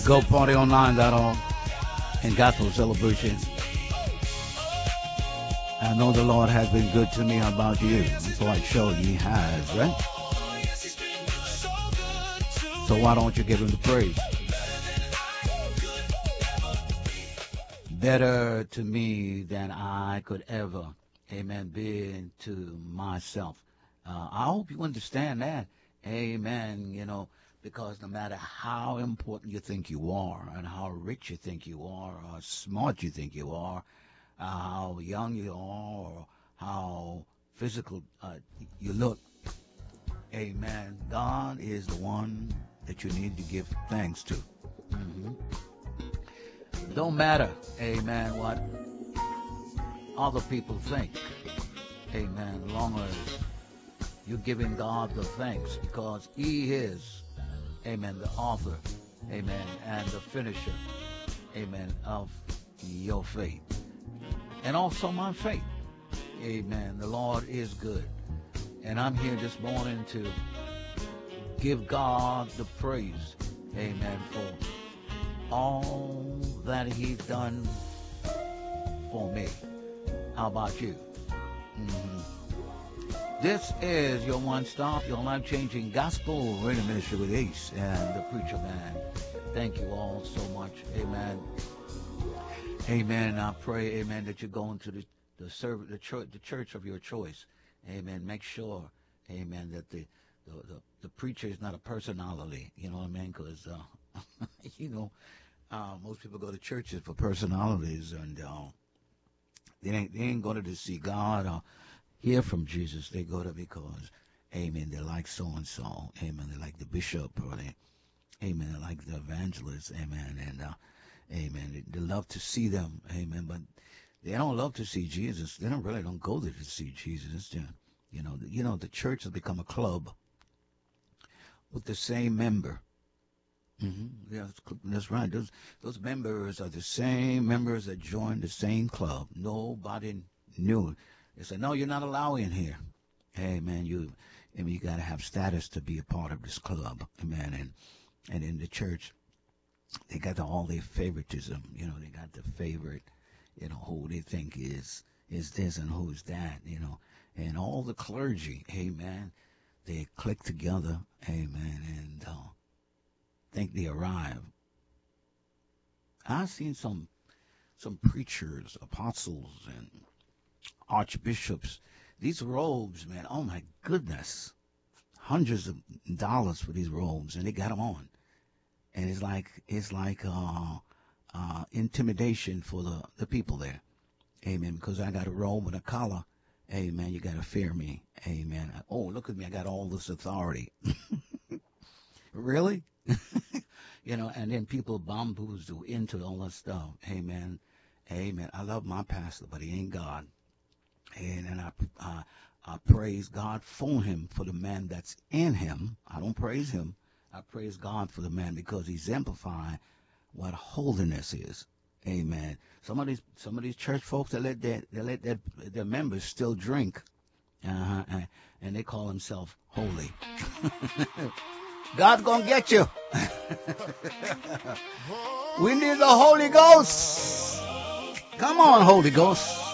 GoPartyOnline.org and Gospel Celebration. I know the Lord has been good to me. How about you? I'm quite sure He has, right? So why don't you give Him the praise? Better to me than I could ever, amen, be to myself. I hope you understand that, amen, because no matter how important you think you are and how rich you think you are or how smart you think you are, how young you are or how physical you look, amen, God is the one that you need to give thanks to. Don't matter, amen, what other people think, amen, as long as you're giving God the thanks, because He is, amen, the author, amen, and the finisher, amen, of your faith. And also my faith, amen. The Lord is good. And I'm here this morning to give God the praise, amen, for all that He's done for me. How about you? This is your one-stop, your life-changing gospel radio ministry with Ace and the Preacher Man. Thank you all so much. Amen. Amen. I pray, amen, that you're going to the church of your choice. Amen. Make sure, amen, that the preacher is not a personality. You know what I mean? Because, most people go to churches for personalities, and they ain't going to see God or hear from Jesus. They go to because, amen, they like so-and-so. Amen. They like the bishop, or they like the evangelist. Amen. And, amen. They love to see them. Amen. But they don't love to see Jesus. They don't go there to see Jesus. The church has become a club with the same member. Yeah, that's right. Those members are the same members that joined the same club. Nobody knew. They said, no, you're not allowed in here. Amen. You got to have status to be a part of this club. Amen. And in the church, they got all their favoritism. They got the favorite, who they think is this and who's that, and all the clergy, amen, they click together, amen, and think they arrive. I've seen some preachers, apostles, and archbishops. These robes, man, oh my goodness, hundreds of dollars for these robes, and they got them on. And it's like intimidation for the people there. Amen. Because I got a robe and a collar. Amen. You got to fear me. Amen. Oh, look at me. I got all this authority. Really? And then people bamboozle into all that stuff. Amen. Amen. I love my pastor, but he ain't God. And I praise God for him, for the man that's in him. I don't praise him. I praise God for the man because he exemplifies what holiness is. Amen. Some of these church folks, they let their members still drink, and they call themselves holy. God's gonna get you. We need the Holy Ghost. Come on, Holy Ghost.